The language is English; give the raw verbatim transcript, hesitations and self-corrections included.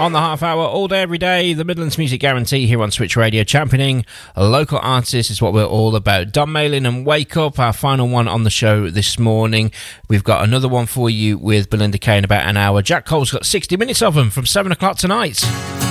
On the half hour, all day, every day, the Midlands Music Guarantee here on Switch Radio, championing local artists is what we're all about. Don Malin and Wake Up, our final one on the show this morning. We've got another one for you with Belinda Kay in about an hour. Jack Cole's got sixty minutes of them from seven o'clock tonight.